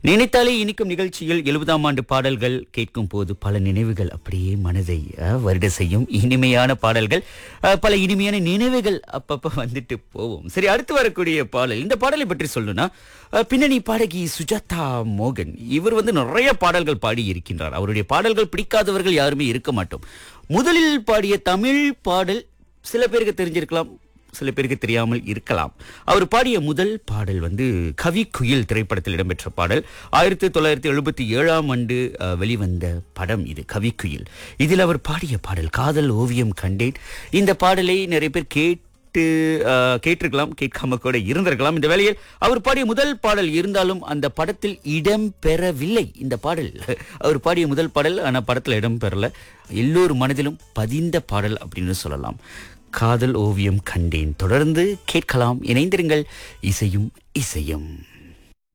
நினைத்தாலே இனிக்கும் நிகழ்ச்சியில் 70ஆம் ஆண்டு பாடல்கள் கேட்கும் போது பல நினைவுகள் அப்படியே மனதை வருட செய்யும். இனிமையான பாடல்கள், பல இனிமையான நினைவுகள் அப்பப்ப வந்துட்டு போவோம். சரி, அடுத்து வரக்கூடிய பாடல், இந்த பாடலை பற்றி சொல்லணும்னா பின்னணி பாடகி சுஜாதா மோகன். இவர் நிறைய பாடல்கள் பாடி இருக்கின்றார். அவருடைய பாடல்கள் பிடிக்காதவர்கள் யாருமே இருக்க மாட்டோம். முதலில் பாடிய தமிழ் பாடல் சில பேருக்கு தெரிஞ்சிருக்கலாம், சில பேருக்கு தெரியாமல் இருக்கலாம். அவர் பாடிய முதல் பாடல் கவிக்குயில் திரைப்படத்தில் இடம்பெற்ற பாடல். 1977ஆம் ஆண்டு வெளிவந்த படம் இது, கவிக்குயில். இதில் அவர் பாடிய பாடல் காதல் ஓவியம் கண்டேன். இந்த பாடலை நிறைய பேர் கேட்டிருக்கலாம், கேட்காம கூட இருந்திருக்கலாம். இந்த வேளையில் அவர் பாடிய முதல் பாடல் இருந்தாலும் அந்த படத்தில் இடம் பெறவில்லை. இந்த பாடல் அவர் பாடிய முதல் பாடல், ஆனால் படத்தில் இடம் பெறல. எல்லோர் மனதிலும் பதிந்த பாடல் அப்படின்னு சொல்லலாம். காதல் ஓவியம் கண்டேன். தொடர்ந்து கேட்கலாம், இணைந்திருங்கள். இசையும் இசையும்.